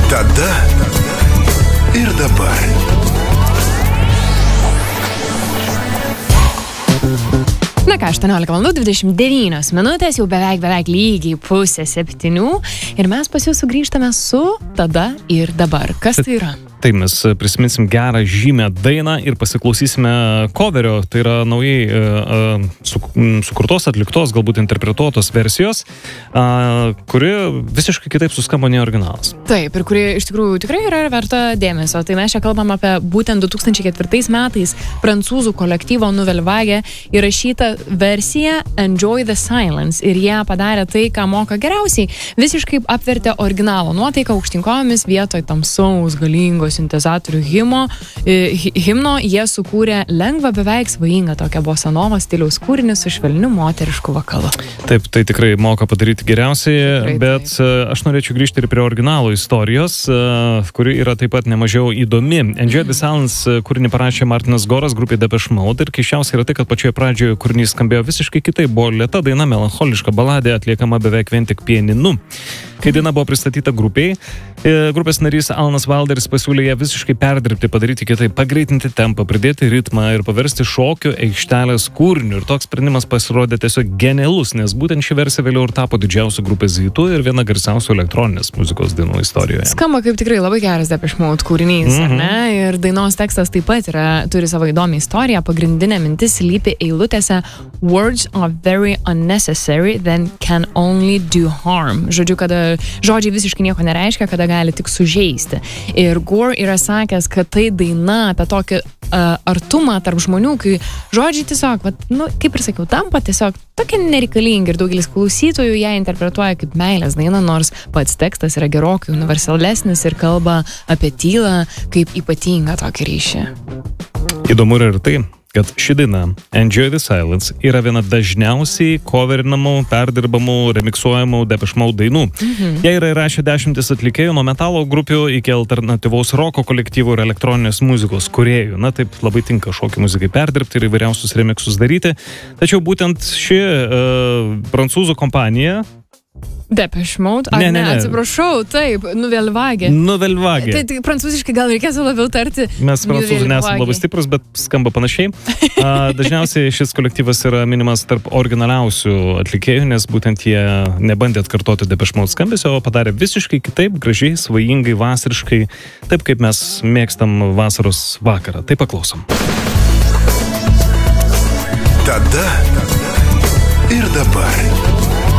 Tada ir dabar. Na ką, 18:29 minutės, jau beveik lygiai 6:30 ir mes pas jūs sugrįžtame su Tada ir dabar. Kas tai yra? Tai mes prisiminsim gerą žymę dainą ir pasiklausysime coverio, tai yra naujai sukurtos, atliktos, galbūt interpretuotos versijos, kuri visiškai kitaip suskamba nei originalas. Taip, ir kuri iš tikrųjų tikrai yra verta dėmesio. Tai mes čia kalbam apie būtent 2004 metais prancūzų kolektyvo Nouvelle Vague įrašytą versiją Enjoy the Silence ir jie padarė tai, ką moka geriausiai. Visiškai apvertė originalo nuotaiką aukštinkojomis vietoj tamsaus, galingo sintezatorių himno. Jie sukūrė lengvą, beveik svajingą tokią bossanovo stiliaus kūrinį su švelniu moterišku vokalu. Taip, tai tikrai moka padaryti geriausiai, bet aš norėčiau grįžti ir prie originalo istorijos, kuri yra taip pat nemažiau įdomi. Enjoy the Silence kūrinį parašė Martinas Goras grupė Depeche Mode ir keisčiausia yra tai, kad pačioje pradžioje kūrinys skambėjo visiškai kitaip. Buvo lėta daina, melancholiška baladė, atliekama beveik vien tik pianinu. Kai daina buvo pristatyta grupiai, grupės narys Alanas Valderis pasiūlė ją visiškai perdirbti, padaryti kitaip, pagreitinti tempą, pridėti ritmą ir paversti šokio aikštelės kūriniu. Ir toks sprendimas pasirodė tiesiog genialus, nes būtent ši versija vėliau ir tapo didžiausiu grupės hitu ir viena garsiausių elektroninės muzikos dainų istorijoje. Skamba kaip tikrai labai geras Depeche Mode kūrinys, ar ne? Ir dainos tekstas taip pat turi savo įdomią istoriją. Pagrindinė mintis slypi eilutėse "Words are very unnecessary, then can only do harm." Žodžiu, kada žodžiai visiškai nieko nereiškia, kada gali tik sužeisti. Ir Gore yra sakęs, kad tai daina apie tokį artumą tarp žmonių, kai žodžiai tiesiog, kaip ir sakiau, tampa tiesiog tokie nereikalingi ir daugelis klausytojų ją interpretuoja kaip meilės dainą, nors pats tekstas yra gerokai universalesnis ir kalba apie tylą kaip ypatingą tokį ryšį. Įdomu ir tai, kad ši daina, Enjoy the Silence, yra viena dažniausiai coverinamų, perdirbamų, remiksuojamų Depeche Mode dainų. Jie yra įrašę 10 atlikėjų nuo metalo grupių iki alternatyvaus roko kolektyvų ir elektroninės muzikos kūrėjų. Na, taip labai tinka šokių muzikai perdirbti ir įvairiausius remiksus daryti. Tačiau būtent ši prancūzų kompanija Depeche Mode? Ne, atsiprašau, taip, Nouvelle Vague. Nouvelle Vague. Tai prancūziškai gal reikėtų labiau tarti. Mes prancūzų nesame labai stiprus, bet skamba panašiai. Dažniausiai šis kolektyvas yra minimas tarp originaliausių atlikėjų, nes būtent jie nebandė atkartoti Depeche Mode skambesio, o padarė visiškai kitaip, gražiai, svajingai, vasariškai, taip kaip mes mėgstam vasaros vakarą. Tai paklausom. Tada ir dabar.